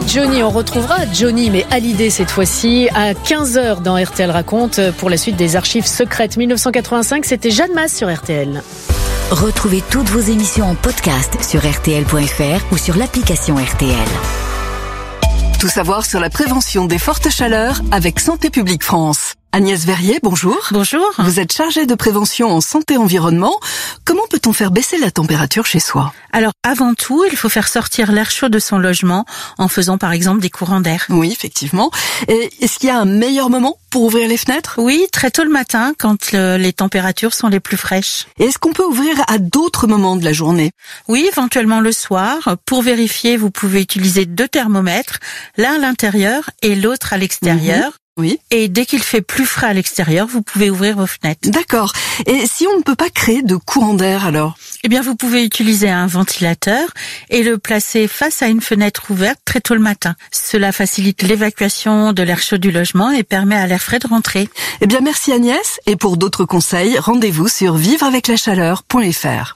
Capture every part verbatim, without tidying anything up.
Johnny, on retrouvera Johnny, mais Hallyday cette fois-ci, à quinze heures dans R T L Raconte pour la suite des archives secrètes. dix-neuf cent quatre-vingt-cinq, c'était Jeanne Masse sur R T L. Retrouvez toutes vos émissions en podcast sur R T L point F R ou sur l'application R T L. Tout savoir sur la prévention des fortes chaleurs avec Santé publique France. Agnès Verrier, bonjour. Bonjour. Vous êtes chargée de prévention en santé-environnement. Comment peut-on faire baisser la température chez soi ? Alors, avant tout, il faut faire sortir l'air chaud de son logement en faisant par exemple des courants d'air. Oui, effectivement. Et est-ce qu'il y a un meilleur moment pour ouvrir les fenêtres ? Oui, très tôt le matin, quand le, les températures sont les plus fraîches. Et est-ce qu'on peut ouvrir à d'autres moments de la journée ? Oui, éventuellement le soir. Pour vérifier, vous pouvez utiliser deux thermomètres, l'un à l'intérieur et l'autre à l'extérieur. Mmh. Oui. Et dès qu'il fait plus frais à l'extérieur, vous pouvez ouvrir vos fenêtres. D'accord. Et si on ne peut pas créer de courant d'air alors ? Eh bien, vous pouvez utiliser un ventilateur et le placer face à une fenêtre ouverte très tôt le matin. Cela facilite l'évacuation de l'air chaud du logement et permet à l'air frais de rentrer. Eh bien, merci Agnès. Et pour d'autres conseils, rendez-vous sur vivre avec la chaleur point F R.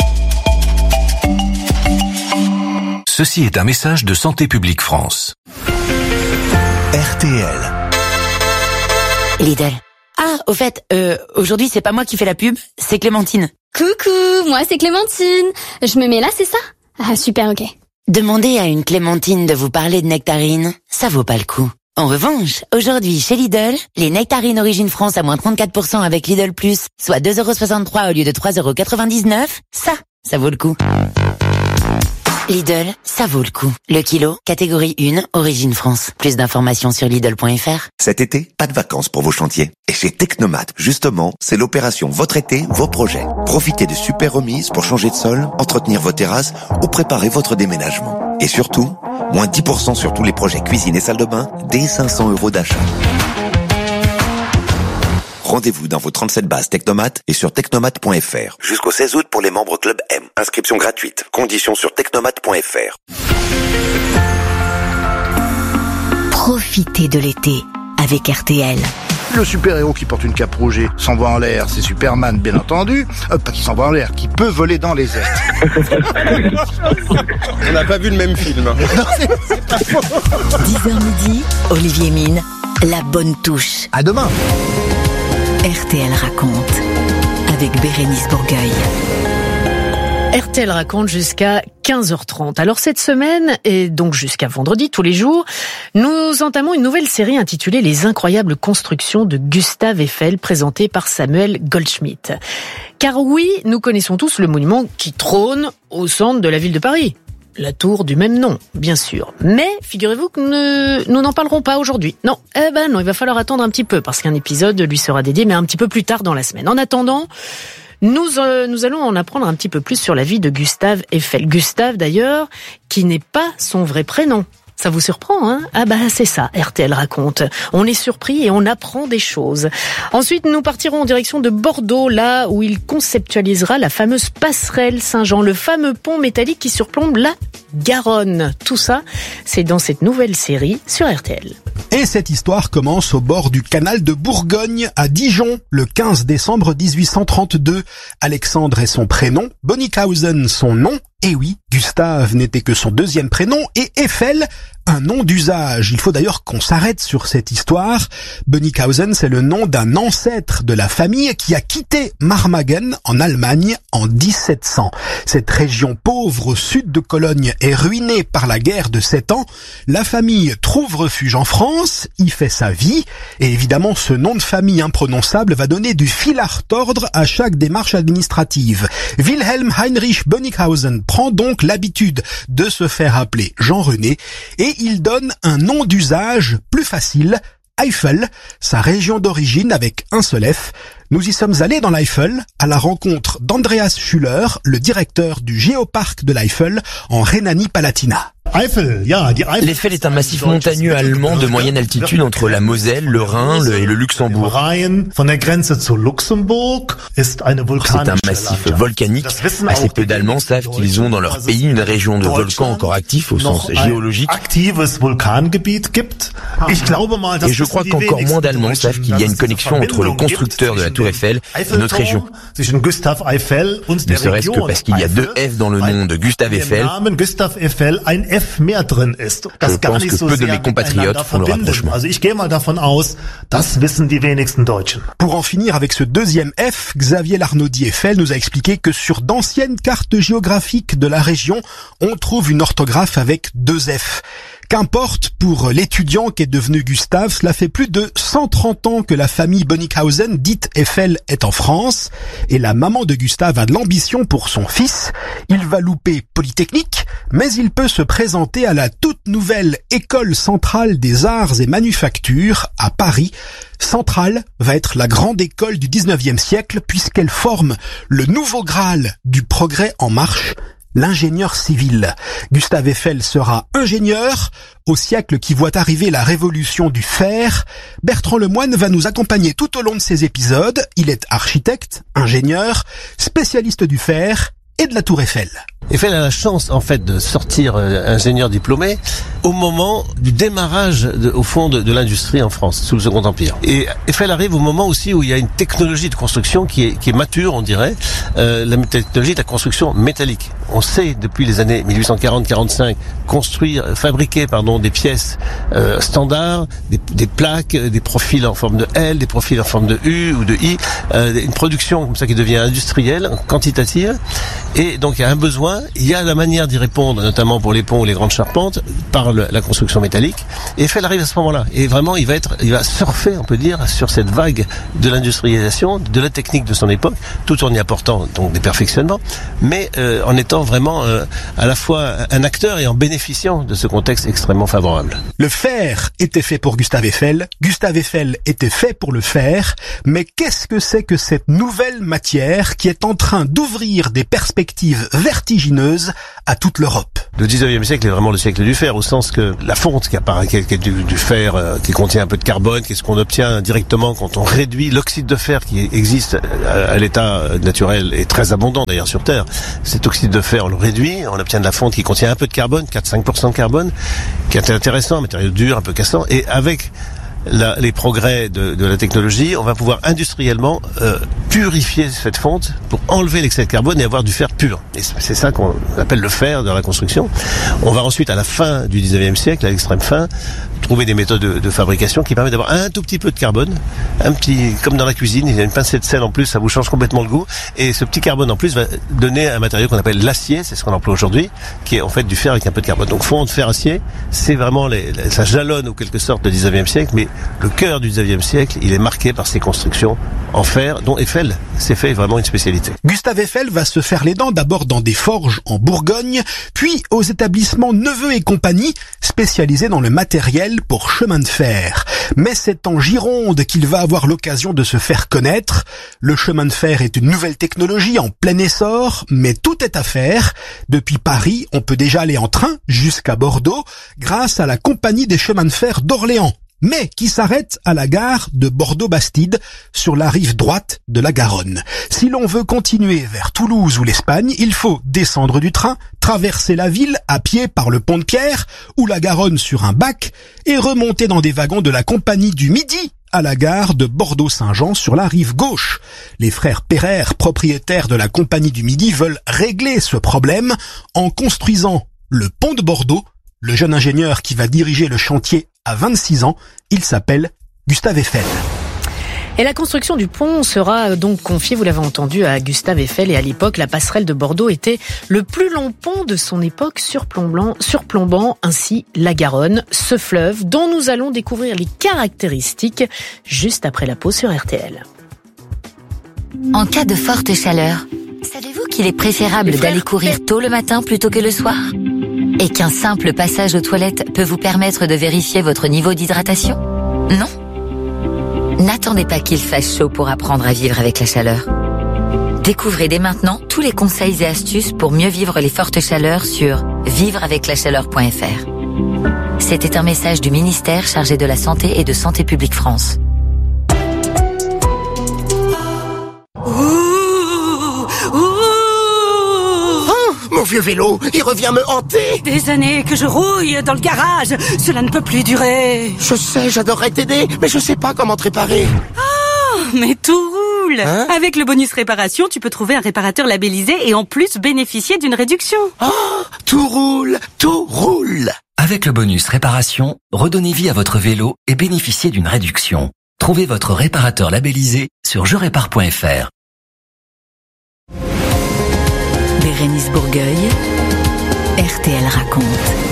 Ceci est un message de Santé publique France. R T L. Lidl. Ah, au fait, euh, aujourd'hui c'est pas moi qui fais la pub, c'est Clémentine. Coucou, moi c'est Clémentine. Je me mets là, c'est ça ? Ah super, ok. Demandez à une Clémentine de vous parler de nectarines, ça vaut pas le coup. En revanche, aujourd'hui chez Lidl, les nectarines Origine France à moins trente-quatre pour cent avec Lidl Plus, soit deux euros soixante-trois au lieu de trois euros quatre-vingt-dix-neuf, ça, ça vaut le coup. Lidl, ça vaut le coup. Le kilo, catégorie un, Origine France. Plus d'informations sur Lidl point F R. Cet été, pas de vacances pour vos chantiers. Et chez Technomat, justement, c'est l'opération Votre été, vos projets. Profitez de super remises pour changer de sol, entretenir vos terrasses ou préparer votre déménagement. Et surtout, moins dix pour cent sur tous les projets cuisine et salle de bain, dès cinq cents euros d'achat. Rendez-vous dans vos trente-sept bases Technomat et sur technomat point F R. Jusqu'au seize août pour les membres Club M. Inscription gratuite. Conditions sur technomat point F R. Profitez de l'été avec R T L. Le super-héros qui porte une cape rouge s'envoie en l'air, c'est Superman, bien entendu. Euh, pas qui s'envoie en l'air, qui peut voler dans les airs. On n'a pas vu le même film. Non, c'est, c'est pas faux. dix heures midi, Olivier Mine, la bonne touche. À demain. R T L Raconte avec Bérénice Bourgueil. R T L Raconte jusqu'à quinze heures trente. Alors cette semaine, et donc jusqu'à vendredi, tous les jours, nous entamons une nouvelle série intitulée « Les incroyables constructions de Gustave Eiffel » présentée par Samuel Goldschmidt. Car oui, nous connaissons tous le monument qui trône au centre de la ville de Paris. La tour du même nom, bien sûr. Mais figurez-vous que ne, nous n'en parlerons pas aujourd'hui. Non, eh ben non, il va falloir attendre un petit peu parce qu'un épisode lui sera dédié, mais un petit peu plus tard dans la semaine. En attendant, nous euh, nous allons en apprendre un petit peu plus sur la vie de Gustave Eiffel. Gustave d'ailleurs, qui n'est pas son vrai prénom. Ça vous surprend, hein ? Ah bah c'est ça, R T L Raconte. On est surpris et on apprend des choses. Ensuite, nous partirons en direction de Bordeaux, là où il conceptualisera la fameuse passerelle Saint-Jean, le fameux pont métallique qui surplombe la Garonne. Tout ça, c'est dans cette nouvelle série sur R T L. Et cette histoire commence au bord du canal de Bourgogne, à Dijon, le quinze décembre dix-huit cent trente-deux. Alexandre est son prénom, Bonnickhausen son nom. Et oui, Gustave n'était que son deuxième prénom et Eiffel, un nom d'usage. Il faut d'ailleurs qu'on s'arrête sur cette histoire. Bonnickhausen, c'est le nom d'un ancêtre de la famille qui a quitté Marmagen en Allemagne en dix-sept cents. Cette région pauvre au sud de Cologne est ruinée par la guerre de sept ans. La famille trouve refuge en France, y fait sa vie, et évidemment ce nom de famille imprononçable va donner du fil à retordre à chaque démarche administrative. Wilhelm Heinrich Bonnickhausen prend donc l'habitude de se faire appeler Jean-René et il donne un nom d'usage plus facile, Eifel, sa région d'origine avec un seul F. Nous y sommes allés dans l'Eifel à la rencontre d'Andreas Schüller, le directeur du géoparc de l'Eifel en Rhénanie-Palatinat. L'Eiffel est un massif montagneux allemand de moyenne altitude entre la Moselle, le Rhin le, et le Luxembourg. C'est un massif volcanique. Assez peu d'Allemands savent qu'ils ont dans leur pays une région de volcans encore actifs au sens géologique. Et je crois qu'encore moins d'Allemands savent qu'il y a une connexion entre le constructeur de la Tour Eiffel et notre région. Ne serait-ce que parce qu'il y a deux F dans le nom de Gustave Eiffel. F mehr drin ist. Je pense que peu de mes compatriotes font le rapprochement. Also ich gehe mal davon aus, das wissen die wenigsten Deutschen. Pour en finir avec ce deuxième F, Xavier Larnaudier-Eiffel nous a expliqué que sur d'anciennes cartes géographiques de la région, on trouve une orthographe avec deux F. Qu'importe, pour l'étudiant qui est devenu Gustave, cela fait plus de cent trente ans que la famille Bonnickhausen, dite Eiffel, est en France. Et la maman de Gustave a de l'ambition pour son fils. Il va louper Polytechnique, mais il peut se présenter à la toute nouvelle École centrale des arts et manufactures à Paris. Centrale va être la grande école du dix-neuvième siècle puisqu'elle forme le nouveau Graal du progrès en marche, l'ingénieur civil. Gustave Eiffel sera ingénieur au siècle qui voit arriver la révolution du fer. Bertrand Lemoine va nous accompagner tout au long de ces épisodes. Il est architecte, ingénieur, spécialiste du fer et de la Tour Eiffel. Eiffel a la chance, en fait, de sortir euh, ingénieur diplômé au moment du démarrage, de, au fond, de, de l'industrie en France, sous le Second Empire. Et Eiffel arrive au moment aussi où il y a une technologie de construction qui est, qui est mature, on dirait, euh, la technologie de la construction métallique. On sait, depuis les années mille huit cent quarante quarante-cinq, construire, fabriquer, pardon, des pièces euh, standards, des, des plaques, des profils en forme de L, des profils en forme de U ou de I, euh, une production comme ça qui devient industrielle, quantitative. Et donc il y a un besoin. Il y a la manière d'y répondre, notamment pour les ponts ou les grandes charpentes, par le, la construction métallique. Et Eiffel arrive à ce moment-là. Et vraiment, il va être, il va surfer, on peut dire, sur cette vague de l'industrialisation, de la technique de son époque, tout en y apportant donc des perfectionnements, mais euh, en étant vraiment euh, à la fois un acteur et en bénéficiant de ce contexte extrêmement favorable. Le fer était fait pour Gustave Eiffel, Gustave Eiffel était fait pour le fer, mais qu'est-ce que c'est que cette nouvelle matière qui est en train d'ouvrir des perspectives vertigineuses à toute l'Europe? Le dix-neuvième siècle est vraiment le siècle du fer, au sens que la fonte qui apparaît, qui est du, du fer, euh, qui contient un peu de carbone, qui est ce qu'on obtient directement quand on réduit l'oxyde de fer qui existe à, à l'état naturel et très abondant d'ailleurs sur Terre. Cet oxyde de fer, on le réduit, on obtient de la fonte qui contient un peu de carbone, quatre à cinq pour cent de carbone, qui est intéressant, un matériau dur, un peu cassant, et avec La, les progrès de, de la technologie, on va pouvoir industriellement euh, purifier cette fonte pour enlever l'excès de carbone et avoir du fer pur. Et c'est ça qu'on appelle le fer dans la construction. On va ensuite, à la fin du dix-neuvième siècle, à l'extrême fin, trouver des méthodes de, de fabrication qui permettent d'avoir un tout petit peu de carbone, un petit, comme dans la cuisine, il y a une pincée de sel en plus, ça vous change complètement le goût, et ce petit carbone en plus va donner un matériau qu'on appelle l'acier, c'est ce qu'on emploie aujourd'hui, qui est en fait du fer avec un peu de carbone. Donc fonte, fer, acier, c'est vraiment les, ça jalonne en quelque sorte le dix-neuvième siècle, mais le cœur du dix-neuvième siècle, il est marqué par ces constructions en fer, dont Eiffel s'est fait vraiment une spécialité. Gustave Eiffel va se faire les dents d'abord dans des forges en Bourgogne, puis aux établissements Neveu et compagnie, spécialisés dans le matériel pour chemin de fer. Mais c'est en Gironde qu'il va avoir l'occasion de se faire connaître. Le chemin de fer est une nouvelle technologie en plein essor, mais tout est à faire. Depuis Paris, on peut déjà aller en train jusqu'à Bordeaux, grâce à la Compagnie des chemins de fer d'Orléans, mais qui s'arrête à la gare de Bordeaux-Bastide, sur la rive droite de la Garonne. Si l'on veut continuer vers Toulouse ou l'Espagne, il faut descendre du train, traverser la ville à pied par le pont de Pierre ou la Garonne sur un bac et remonter dans des wagons de la Compagnie du Midi à la gare de Bordeaux-Saint-Jean sur la rive gauche. Les frères Pereire, propriétaires de la Compagnie du Midi, veulent régler ce problème en construisant le pont de Bordeaux. Le jeune ingénieur qui va diriger le chantier a vingt-six ans, il s'appelle Gustave Eiffel. Et la construction du pont sera donc confiée, vous l'avez entendu, à Gustave Eiffel. Et à l'époque, la passerelle de Bordeaux était le plus long pont de son époque, surplombant, surplombant ainsi la Garonne, ce fleuve dont nous allons découvrir les caractéristiques juste après la pause sur R T L. En cas de forte chaleur, savez-vous qu'il est préférable d'aller courir tôt le matin plutôt que le soir ? Et qu'un simple passage aux toilettes peut vous permettre de vérifier votre niveau d'hydratation ? Non ? N'attendez pas qu'il fasse chaud pour apprendre à vivre avec la chaleur. Découvrez dès maintenant tous les conseils et astuces pour mieux vivre les fortes chaleurs sur vivre avec la chaleur point f r. C'était un message du ministère chargé de la Santé et de Santé publique France. Mon vieux vélo, il revient me hanter. Des années que je rouille dans le garage, cela ne peut plus durer. Je sais, j'adorerais t'aider, mais je sais pas comment te réparer. Ah, mais tout roule. roule. Hein? Avec le bonus réparation, tu peux trouver un réparateur labellisé et en plus bénéficier d'une réduction. Oh, tout roule, tout roule. Avec le bonus réparation, redonnez vie à votre vélo et bénéficiez d'une réduction. Trouvez votre réparateur labellisé sur je répare point f r. Bérénice Bourgueil, R T L raconte.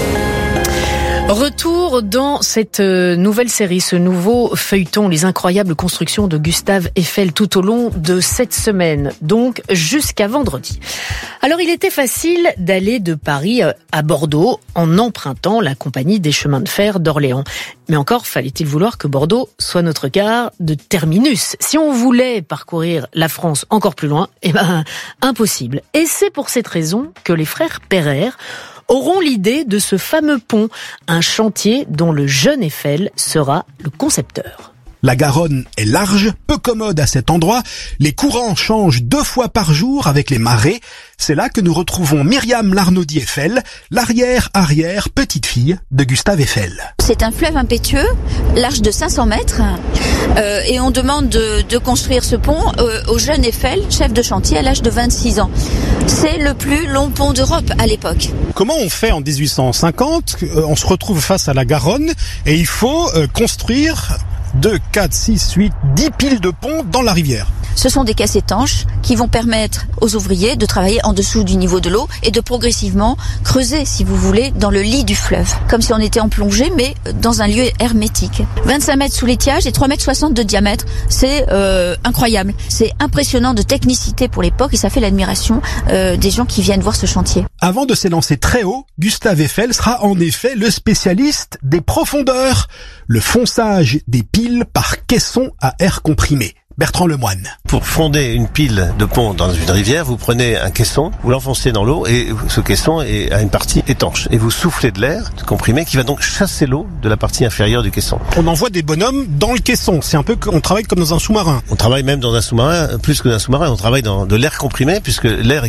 Retour dans cette nouvelle série, ce nouveau feuilleton, les incroyables constructions de Gustave Eiffel tout au long de cette semaine, donc jusqu'à vendredi. Alors il était facile d'aller de Paris à Bordeaux en empruntant la compagnie des chemins de fer d'Orléans. Mais encore fallait-il vouloir que Bordeaux soit notre gare de terminus. Si on voulait parcourir la France encore plus loin, eh ben impossible. Et c'est pour cette raison que les frères Pereire auront l'idée de ce fameux pont, un chantier dont le jeune Eiffel sera le concepteur. La Garonne est large, peu commode à cet endroit. Les courants changent deux fois par jour avec les marées. C'est là que nous retrouvons Myriam Larnaudy Eiffel, l'arrière-arrière petite-fille de Gustave Eiffel. C'est un fleuve impétueux, large de cinq cents mètres, euh, et on demande de, de construire ce pont euh, au jeune Eiffel, chef de chantier à l'âge de vingt-six ans. C'est le plus long pont d'Europe à l'époque. Comment on fait en dix-huit cent cinquante ? On se retrouve face à la Garonne et il faut euh, construire deux, quatre, six, huit, dix piles de pont dans la rivière. Ce sont des caisses étanches qui vont permettre aux ouvriers de travailler en dessous du niveau de l'eau et de progressivement creuser, si vous voulez, dans le lit du fleuve. Comme si on était en plongée, mais dans un lieu hermétique. vingt-cinq mètres sous l'étiage et trois mètres soixante de diamètre. C'est euh, incroyable. C'est impressionnant de technicité pour l'époque et ça fait l'admiration euh, des gens qui viennent voir ce chantier. Avant de s'élancer très haut, Gustave Eiffel sera en effet le spécialiste des profondeurs. Le fonçage des piles par caisson à air comprimé. Bertrand Lemoine. Pour fonder une pile de pont dans une rivière, vous prenez un caisson, vous l'enfoncez dans l'eau et ce caisson est à une partie étanche. Et vous soufflez de l'air comprimé qui va donc chasser l'eau de la partie inférieure du caisson. On envoie des bonhommes dans le caisson. C'est un peu, on travaille comme dans un sous-marin. On travaille même dans un sous-marin, plus que dans un sous-marin, on travaille dans de l'air comprimé puisque l'air est